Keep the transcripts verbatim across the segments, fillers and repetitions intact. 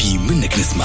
في منك نسمع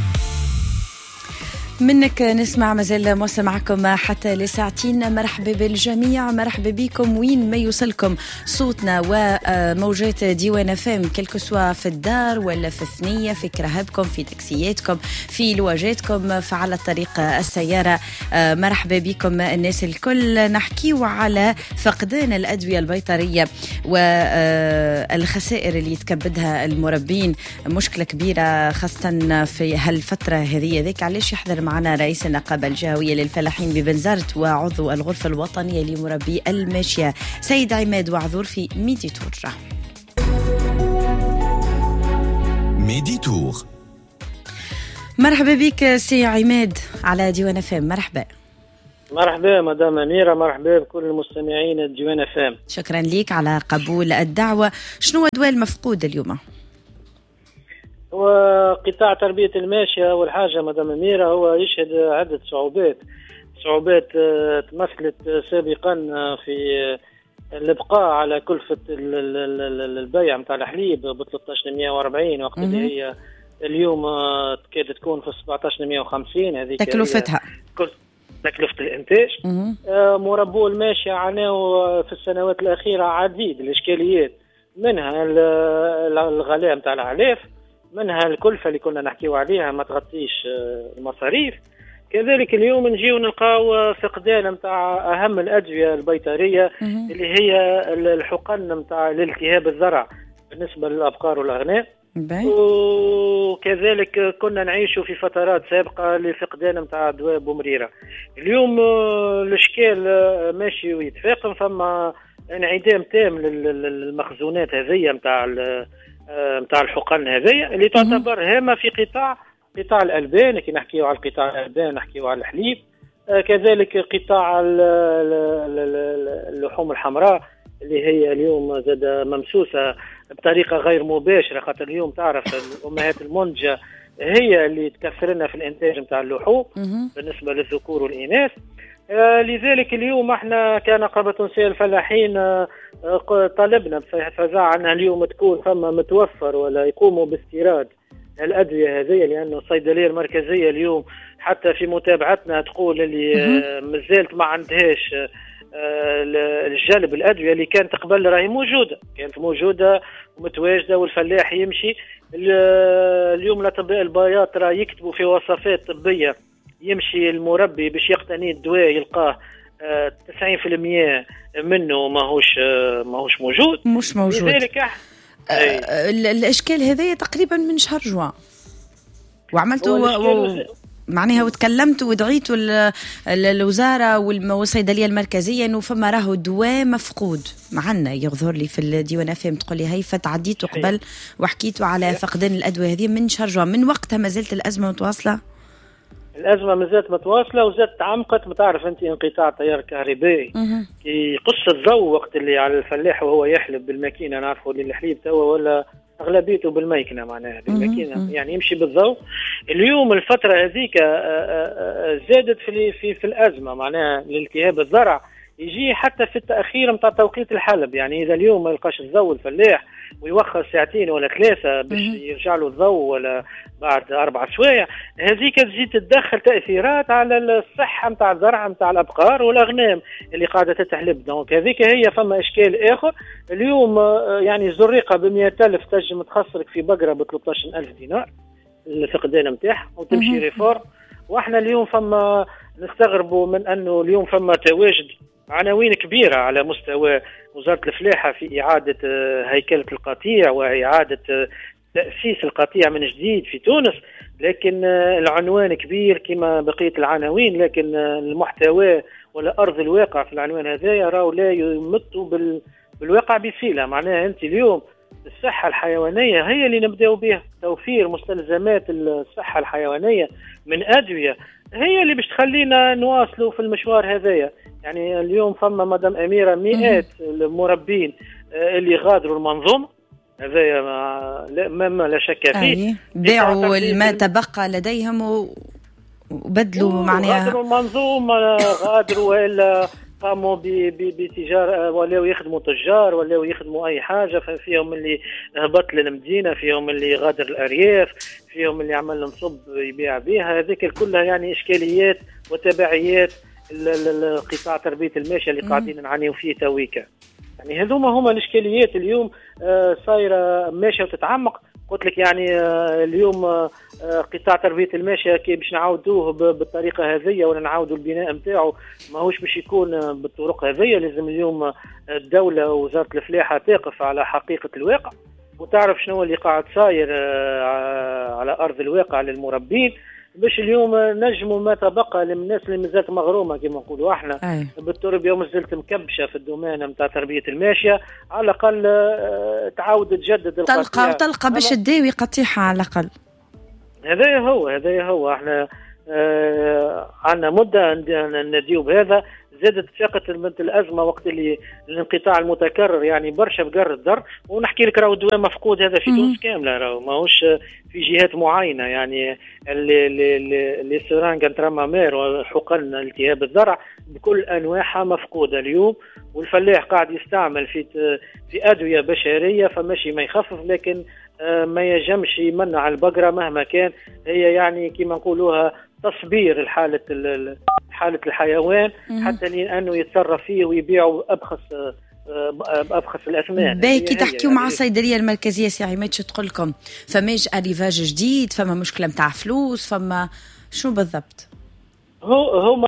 منك نسمع مازال موصل معكم حتى لساعتين. مرحبا بالجميع، مرحبا بكم وين ما يوصلكم صوتنا وموجات ديوان فام، كلكو سوا في الدار ولا في الثنية، في كرهبكم، في تاكسياتكم، في لواجاتكم، فعلى الطريق السيارة. مرحبا بكم الناس الكل. نحكيو على فقدان الأدوية البيطرية والخسائر اللي يتكبدها المربين، مشكلة كبيرة خاصة في هالفترة هذه. ذيك علاش يحضر معنا رئيس النقابة الجهوية للفلاحين ببنزرت وعضو الغرفة الوطنية لمربي الماشية سيد عماد وعذور في ميدي تور. ميدي تور. مرحبا بك سي عماد على ديوان فام. مرحبا. مرحبا مدام أميرة، مرحبا بكل المستمعين ديوان فام. شكرا لك على قبول الدعوة. شنو أدوية المفقود اليوم؟ وقطاع تربية الماشية أول حاجة مدام أميرة هو يشهد عدة صعوبات صعوبات تمثلت سابقا في الإبقاء على كلفة البيع متاع الحليب ب ثلاثة عشر مئة وأربعين، وقت اللي هي اليوم تكاد تكون في سبعة عشر مئة وخمسين. هذه تكلفتها تكلفة الإنتاج. مربو الماشية عانوا في السنوات الأخيرة عديد الإشكاليات، منها الغلاء متاع العلاف، منها الكلفة اللي كنا نحكيو عليها ما تغطيش المصاريف. كذلك اليوم نجيو نلقاو فقدان متاع أهم الأدوية البيطرية اللي هي الحقن متاع الالتهاب الزرع بالنسبة للأبقار والأغنام، وكذلك كنا نعيشوا في فترات سابقة لفقدان متاع أدوية بومريرة. اليوم الإشكال ماشي ويتفاقم، فما انعدام تام للمخزونات هذه متاع متاع الحقن هذه اللي تعتبر هامة في قطاع قطاع الألبان. كي نحكيو على قطاع الألبان نحكيو على الحليب، آه كذلك قطاع اللحوم الحمراء اللي هي اليوم زاد ممسوسة بطريقة غير مباشرة، خاطر اليوم تعرف الأمهات المنتجة هي اللي تكثرنا في الإنتاج متاع اللحوم بالنسبة للذكور والإناث. آه لذلك اليوم احنا كنقابة تونسية الفلاحين آه طلبنا بفزاعة أنها اليوم تكون فما متوفر ولا يقوموا باستيراد الأدوية هذه، لأنه الصيدلية المركزية اليوم حتى في متابعتنا تقول اللي آه مازالت ما عندهاش آه الجلب الأدوية اللي كانت قبل راهي موجودة، كانت موجودة ومتواجدة والفلاح يمشي. اليوم الأطباء البياط راه يكتبوا في وصفات طبية، يمشي المربي باش يقتني الدواء يلقاه تسعين بالمئة منه ماهوش ماهوش موجود مش موجود. لذلك أه الاشكال هذه تقريبا من شهر جوان وعملتوا و... معناها وتكلمتوا ودعيتوا الوزاره والصيدليه المركزيه انه فما راهو دواء مفقود. معنا يظهر لي في الديوان فهم تقول لي هي فتعديتوا قبل وحكيتوا على فقدان الادويه هذه من شهر جوان. من وقتها ما زالت الازمه متواصله؟ الأزمة مازالت متواصلة وزادت تعمقت. ما تعرف أنت انقطاع تيار كهربائي كي قص الضوء وقت اللي على الفلاح وهو يحلب بالماكينة، نعرفوا اللي الحليب توا ولا أغلبيته بالماكينة معناها بالماكينة يعني يمشي بالضوء. اليوم الفترة هذيك زادت في في في الأزمة معناها الالتهاب الزرع يجي حتى في التأخير متاع توقيت الحلب. يعني إذا اليوم ما يلقاش الضوء الفلاح ويوخر ساعتين ولا ثلاثة باش يرجع له الضوء ولا بعد أربع سوايع، هذيك تزيد تتدخل تأثيرات على الصحة متاع الزرع متاع الأبقار والأغنام اللي قاعدة تتحلب. دونك هذيك هي فما إشكال آخر. اليوم يعني الزريقة بمئة ألف تنجم تخسرك في بقرة ب ثلاثة عشر ألف دينار الفقدان متاعها وتمشي ريفورم. واحنا اليوم فما نستغربوا من أنه اليوم فما تواجد عناوين كبيرة على مستوى وزارة الفلاحة في إعادة هيكلة القطيع وإعادة تأسيس القطيع من جديد في تونس، لكن العنوان كبير كما بقية العناوين، لكن المحتوى ولا أرض الواقع في العنوان هذا يراه لا يمت بالواقع بصلة. معناها أنت اليوم الصحة الحيوانية هي اللي نبدأ بها، توفير مستلزمات الصحة الحيوانية من أدوية هي اللي باش تخلينا نواصلوا في المشوار هذايا. يعني اليوم فما مدام أميرة مئات المربين اللي غادروا المنظومة هذايا ما, ما لا شك فيه، باعوا ما تبقى لديهم وبدلوا معناها غادروا المنظومة غادروا وإلا قاموا بتجارة، ولاو يخدموا تجار، ولاو يخدموا أي حاجة. فيهم اللي هبط للمدينة، فيهم اللي غادر الأرياف، فيهم اللي عمل نصب يبيع بها. هذيك كلها يعني إشكاليات وتبعيات القطاع تربية الماشية اللي قاعدين نعانيوا فيه تويكا. يعني هذوما هما الإشكاليات اليوم آه صايرة ماشية وتتعمق. قلت لك يعني آه اليوم آه قطاع تربية الماشية كي باش نعاودوه بالطريقة هذه ولا نعاودوا البناء نتاعو، ماهوش باش يكون بالطرق هذه. لازم اليوم الدولة ووزارة الفلاحة تقف على حقيقة الواقع وتعرف شنو اللي قاعد صاير آه على أرض الواقع للمربين، باش اليوم نجموا ما تبقى للناس اللي مازالت مغرومه كما نقولوا احنا أي. بالتربيه ومازالت مكبشه في الدومين نتاع تربيه الماشيه، على الاقل تعاود تجدد القطيع، تلقى تلقى باش تداوي قطيعها على الاقل. هذا هو هذا هو احنا آه عندنا مده نديو بهذا. زادت ثقة الأزمة وقت اللي الانقطاع المتكرر يعني برشا بقر الدر. ونحكي لك راهو الدواء مفقود هذا في تونس كاملة، راهو ماهوش في جهات معينة. يعني اللي اللي اللي سرانجا ترامامير وحقن التهاب الذرع بكل أنواعها مفقودة اليوم، والفلاح قاعد يستعمل في في أدوية بشرية فماشي ما يخفف، لكن ما يجمش يمنع البقرة مهما كان. هي يعني كما نقولوها تصبير الحالة حالة الحيوان حتى لأنه يتصرف فيه ويبيعه بأبخس بأبخس الأثمان. باكي تحكيوا مع الصيدلية المركزية سي عماد شو تقول لكم؟ فماش أريفاج جديد؟ فما مشكلة متاع فلوس؟ فما شنو بالضبط؟ هو هما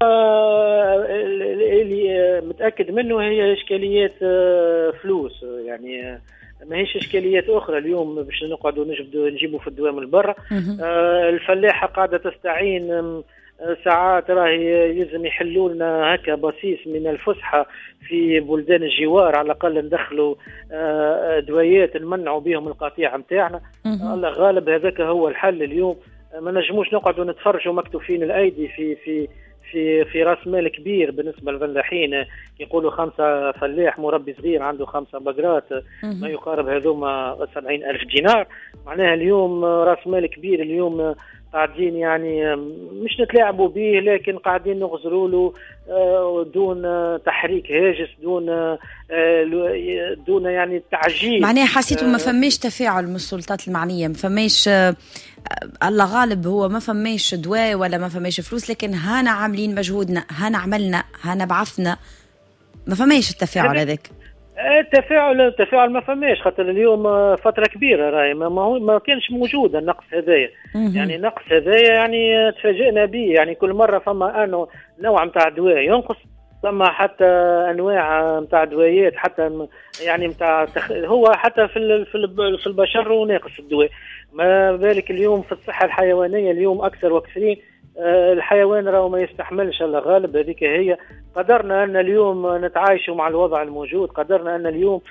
اللي متأكد منه هي إشكاليات فلوس، يعني ما هيش إشكاليات أخرى. اليوم باش نقعدوا نجبدوا نجيبوا في الدواء من برا. آه الفلاحة قاعدة تستعين ساعات راهي يلزم يحلوا لنا هكا بصيص من الفسحة في بلدان الجوار، على الأقل ندخلوا آه دويات نمنعوا بهم القطيع نتاعنا. الله غالب هذاك هو الحل اليوم. ما نجموش نقعدوا نتفرجوا مكتوفين الأيدي في في في في راس مال كبير بالنسبه للفلاحين. يقولوا خمسه فلاح مربي صغير عنده خمسه بقرات ما يقارب هذوما سبعين ألف دينار. معناها اليوم راس مال كبير اليوم قاعدين يعني مش نتلاعبوا به، لكن قاعدين نغزروا له دون تحريك هاجس، دون دون يعني تعجيل. معناها حسيتوا ما فماش تفاعل من السلطات المعنيه، ما فماش الله غالب هو ما فماش دواء ولا ما فماش فلوس، لكن هانا عاملين مجهودنا، هانا عملنا، هانا بعثنا. ما فماش التفاعل هذاك. التفاعل التفاعل ما فماش، خاطر اليوم فتره كبيره راهي ما هو ما كانش موجود النقص هذايا. يعني نقص هذايا يعني تفاجئنا به. يعني كل مره فما انه نوع نتاع دواء ينقص، فما حتى انواع نتاع دوايات حتى يعني نتاع تخ... هو حتى في في البشر وناقص الدواء. ما بالك اليوم في الصحه الحيوانيه اليوم اكثر واكثرين. الحيوان راهو ما يستحملش الله غالب. هذيك هي قدرنا أن اليوم نتعايشوا مع الوضع الموجود. قدرنا أن اليوم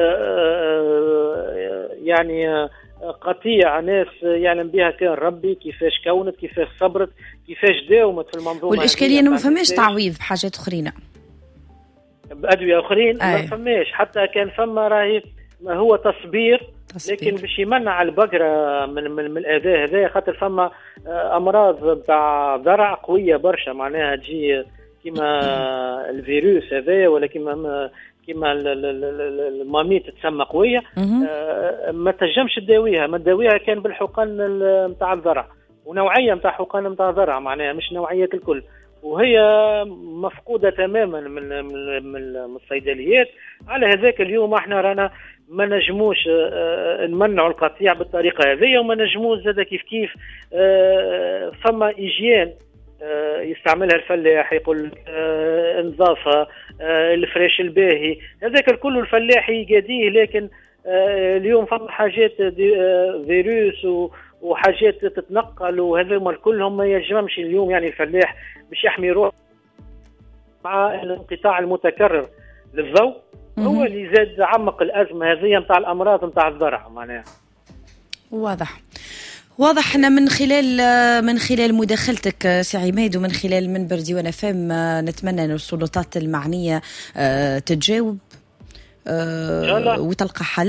يعني قطيع ناس يعلم بها كان ربي كيفاش كونت، كيفاش صبرت، كيفاش داومت في المنظومة. والإشكالية أنه ما فماش تعويض بحاجات أخرين، بأدوية أخرين أي. ما فماش حتى كان فما راهي هو تصبير, تصبير. لكن باش يمنع البقرة من, من, من الأذى هذا، خاطر فما أمراض بتاع ذرع قوية برشا، معناها تجي كما الفيروس هذا ولا كما كما الماميت تسمى قوية. ما تنجمش تداويها، ما تداويها كان بالحقن نتاع الذرع، ونوعية نتاع حقن نتاع الذرع، معناها مش نوعية الكل، وهي مفقودة تماما من من الصيدليات. على هذاك اليوم احنا رانا ما نجموش نمنعوا القطيع بالطريقة هذه، وما نجموش زاد كيف كيف فما إيجيان يستعملها الفلاح، يقول نظافة الفريش الباهي، هذاك الكل الفلاح يقاديه. لكن اليوم فما حاجات فيروس وحاجات تتنقل، وهذا كلهم ما يجمش اليوم يعني الفلاح باش يحمي روح مع الانقطاع المتكرر للضوء. هو اللي زاد عمق الأزمة هذه نتاع الأمراض نتاع الزرع. معناها واضح واضح. أنا من خلال من خلال مداخلتك سي عماد ومن خلال منبر ديوان اف ام نتمنى أن السلطات المعنية تتجاوب وتلقى حل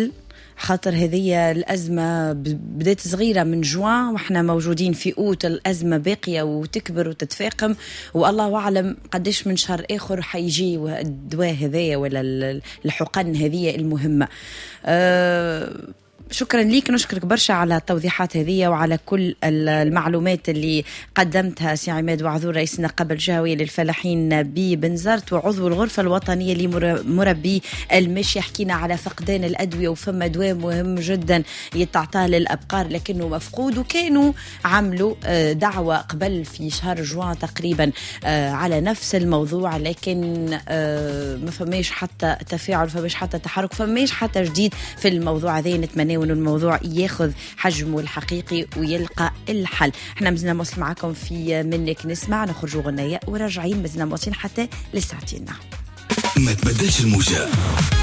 خاطر هذه الأزمة بدأت صغيرة من جوان وإحنا موجودين في أوت، الأزمة باقية وتكبر وتتفاقم، والله أعلم قديش من شهر آخر حيجي الدواء هذايا ولا الحقن هذه المهمة. أه شكرا ليك، نشكرك برشا على التوضيحات هذه وعلى كل المعلومات اللي قدمتها سي عماد وعذور، رئيس النقابة الجهوية للفلاحين ببنزرت وعضو الغرفة الوطنية لمربي المشي. حكينا على فقدان الأدوية، وفما دواء مهم جدا يتعطى للأبقار لكنه مفقود، وكانوا عملوا دعوة قبل في شهر جوان تقريبا على نفس الموضوع، لكن ما فماش حتى تفاعل، فماش حتى تحرك، فماش حتى جديد في الموضوع هذا. نتمنى وأن الموضوع ياخذ حجمه الحقيقي ويلقى الحل. احنا مازلنا موصل معكم في منك نسمع، نخرجوا غنية وراجعين، مازلنا موصلين حتى لساعتين. ما تبدلش الموجة.